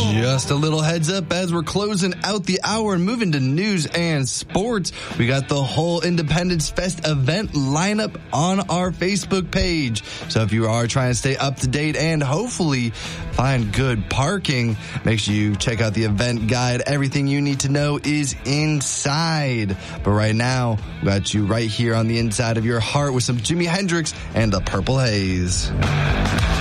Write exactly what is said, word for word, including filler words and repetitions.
Just a little heads up as we're closing out the hour and moving to news and sports. We got the whole Independence Fest event lineup on our Facebook page. So if you are trying to stay up to date and hopefully find good parking, make sure you check out the event guide. Everything you need to know is inside. But right now, we got you right here on the inside of your heart with some Jimi Hendrix and the Purple Haze.